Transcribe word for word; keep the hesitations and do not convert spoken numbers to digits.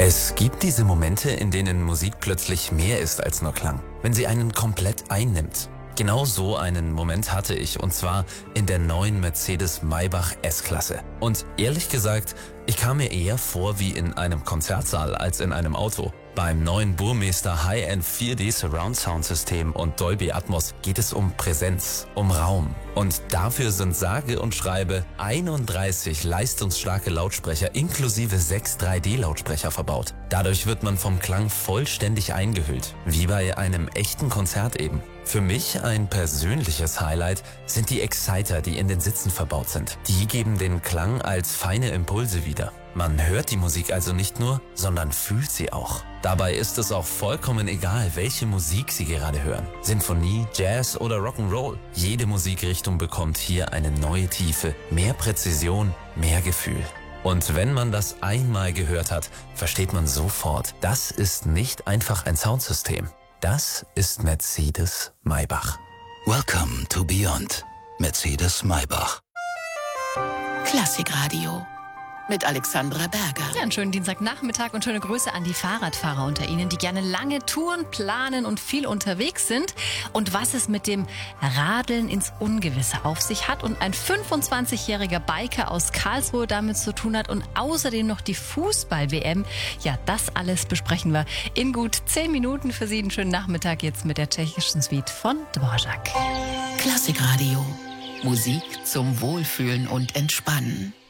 Es gibt diese Momente, in denen Musik plötzlich mehr ist als nur Klang, wenn sie einen komplett einnimmt. Genau so einen Moment hatte ich, und zwar in der neuen Mercedes-Maybach S-Klasse. Und ehrlich gesagt, ich kam mir eher vor wie in einem Konzertsaal als in einem Auto. Beim neuen Burmester High-End vier D Surround Sound System und Dolby Atmos geht es um Präsenz, um Raum. Und dafür sind sage und schreibe einunddreißig leistungsstarke Lautsprecher inklusive sechs drei D Lautsprecher verbaut. Dadurch wird man vom Klang vollständig eingehüllt, wie bei einem echten Konzert eben. Für mich ein persönliches Highlight sind die Exciter, die in den Sitzen verbaut sind. Die geben den Klang als feine Impulse wieder. Man hört die Musik also nicht nur, sondern fühlt sie auch. Dabei ist es auch vollkommen egal, welche Musik Sie gerade hören. Sinfonie, Jazz oder Rock'n'Roll. Jede Musikrichtung bekommt hier eine neue Tiefe, mehr Präzision, mehr Gefühl. Und wenn man das einmal gehört hat, versteht man sofort, das ist nicht einfach ein Soundsystem. Das ist Mercedes-Maybach. Welcome to Beyond. Mercedes-Maybach. Klassikradio mit Alexandra Berger. Ja, einen schönen Dienstagnachmittag und schöne Grüße an die Fahrradfahrer unter Ihnen, die gerne lange Touren planen und viel unterwegs sind. Und was es mit dem Radeln ins Ungewisse auf sich hat und ein fünfundzwanzigjähriger Biker aus Karlsruhe damit zu tun hat und außerdem noch die Fußball-W M. Ja, das alles besprechen wir in gut zehn Minuten. Für Sie einen schönen Nachmittag jetzt mit der tschechischen Suite von Dvorak. Klassikradio. Musik zum Wohlfühlen und Entspannen.